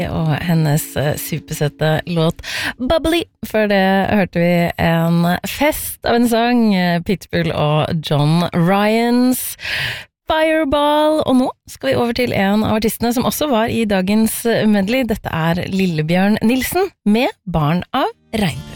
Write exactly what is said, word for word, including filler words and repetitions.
Og hennes supersøte låt Bubbly. Før det hørte vi en fest av en sang, Pitbull og John Ryans Fireball. Og nå skal vi over til en av artistene som også var i dagens medley. Dette er Lillebjørn Nilsen med Barn av Regnbuen.